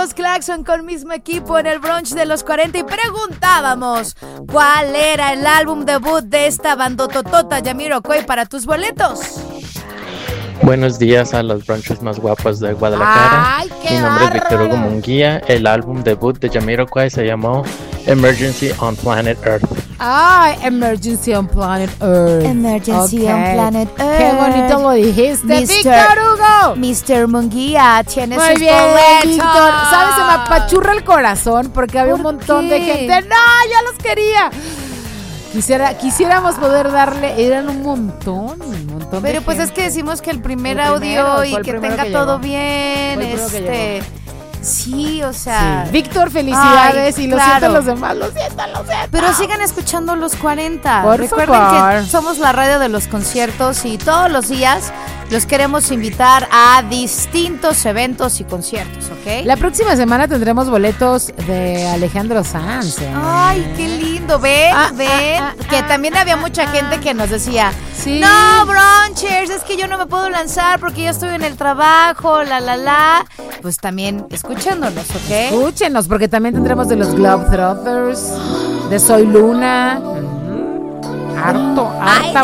Somos Claxon con mismo equipo en el brunch de los 40 y preguntábamos ¿cuál era el álbum debut de esta bandototota Jamiroquai para tus boletos? Buenos días a los brunches más guapos de Guadalajara. ¡Ay, qué Mi nombre es Víctor bárbaro! Hugo Munguía. El álbum debut de Jamiroquai se llamó Emergency on Planet Earth. Ay, Emergency on Planet Earth. Emergency on Planet Earth. Qué bonito lo dijiste, Mr. Víctor Hugo. Mr. Munguía tiene Muy sus bien, boletos. Víctor. ¿Sabes? Se me apachurra el corazón porque había un ¿Por montón de qué? gente. ¡No, yo los quería! Quisiéramos poder darle, eran un montón de Pero pues gente. es que decimos que el primer El audio primero, fue y el que primero tenga que todo llegó. bien, Fue el primero que sí, o sea, Sí. Víctor, felicidades. Ay, y lo claro. siento a los demás, lo siento. pero sigan escuchando los 40. Por Recuerden favor. que somos la radio de los conciertos y todos los días los queremos invitar a distintos eventos y conciertos, ¿ok? La próxima semana tendremos boletos de Alejandro Sanz. Ay, qué lindo, ven, que también había mucha gente que nos decía, Sí. no, brunchers, es que yo no me puedo lanzar porque ya estoy en el trabajo, pues también escuchándonos, ¿ok? Escúchenos, porque también tendremos de los Globetrotters, de Soy Luna. Harta